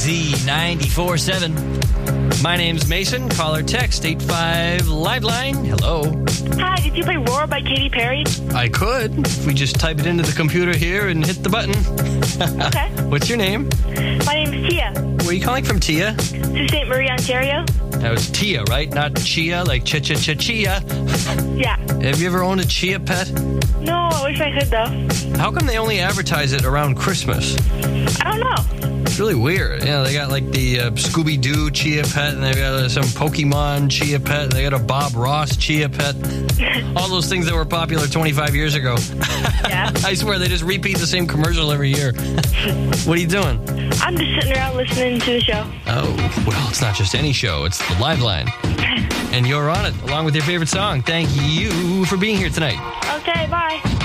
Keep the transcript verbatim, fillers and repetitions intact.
Z ninety-four point seven. My name's Mason. Call or text eight five Liveline. Hello. Hi, did you play Roar by Katy Perry? I could, if we just type it into the computer here and hit the button. Okay. What's your name? My name's Tia. Where are you calling from, Tia? To Saint Marie, Ontario? That was Tia, right? Not Chia, like cha-cha-cha-chia. Yeah. Have you ever owned a chia pet? No, I wish I could, though. How come they only advertise it around Christmas? I don't know. It's really weird. Yeah, they got like the uh, Scooby-Doo chia pet, and they've got uh, some Pokemon chia pet, and they got a Bob Ross chia pet. All those things that were popular twenty-five years ago. Yeah. I swear, they just repeat the same commercial every year. What are you doing? I'm just sitting around listening to the show. Oh, well, it's not just any show. It's the Live Line. And you're on it, along with your favorite song. Thank you for being here tonight. Okay, bye.